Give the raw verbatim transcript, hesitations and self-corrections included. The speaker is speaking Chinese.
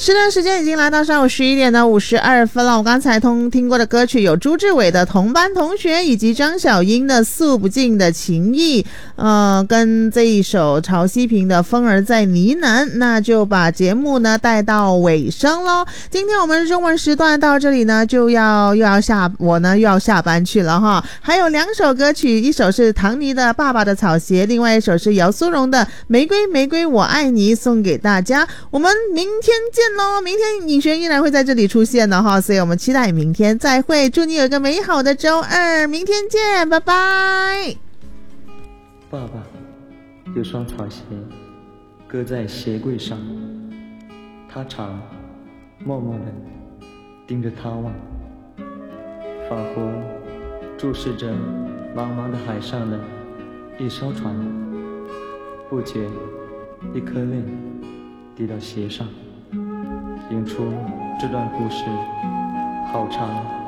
是的，时间已经来到上午十一点的五十二分了。我刚才通听过的歌曲有朱志伟的《同班同学》，以及张小英的《诉不尽的情意》，呃，跟这一首曹希平的《风儿在呢喃》，那就把节目呢带到尾声咯。今天我们中文时段到这里呢，就要又要下我呢又要下班去了哈。还有两首歌曲，一首是唐尼的《爸爸的草鞋》，另外一首是姚苏蓉的《玫瑰玫瑰我爱你》，送给大家。我们明天见咯，明天尹璇依然会在这里出现的哈，所以我们期待明天再会，祝你有个美好的周二，明天见，拜拜。 爸爸有双草鞋搁在鞋柜上，他常默默地盯着他望，仿佛注视着茫茫的海上的一艘船，不觉一颗泪滴到鞋上，引出这段故事好长